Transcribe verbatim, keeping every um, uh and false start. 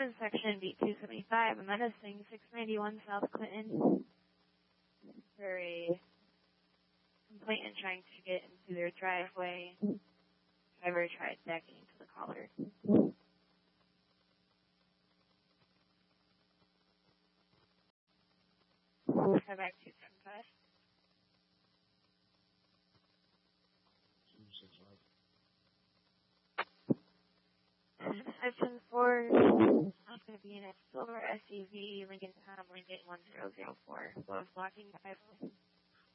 Women's section, beat two seventy-five, a menacing six ninety-one South Clinton. Very complainant trying to get into their driveway. Driver tried backing into the collar. Come back to ten five. Section four, it's going to be in a silver S U V, Lincoln Tom, Lincoln one zero zero four. Both blocking five.